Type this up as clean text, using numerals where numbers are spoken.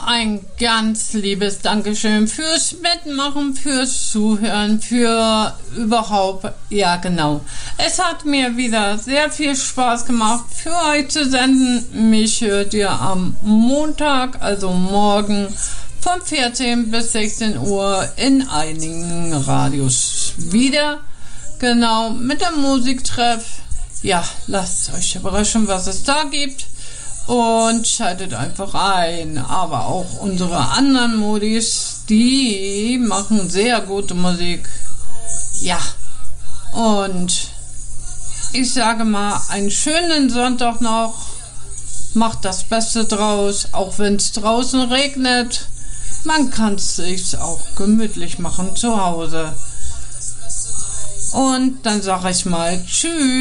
ein ganz liebes Dankeschön fürs Mitmachen, fürs Zuhören, für überhaupt, ja genau. Es hat mir wieder sehr viel Spaß gemacht, für euch zu senden. Mich hört ihr am Montag, also morgen, von 14 bis 16 Uhr in einigen Radios wieder. Genau, mit dem Musiktreff. Ja, lasst euch überraschen, was es da gibt. Und schaltet einfach ein. Aber auch unsere anderen Modis, die machen sehr gute Musik. Ja, und ich sage mal, einen schönen Sonntag noch. Macht das Beste draus, auch wenn es draußen regnet. Man kann es sich auch gemütlich machen zu Hause. Und dann sage ich mal tschüss.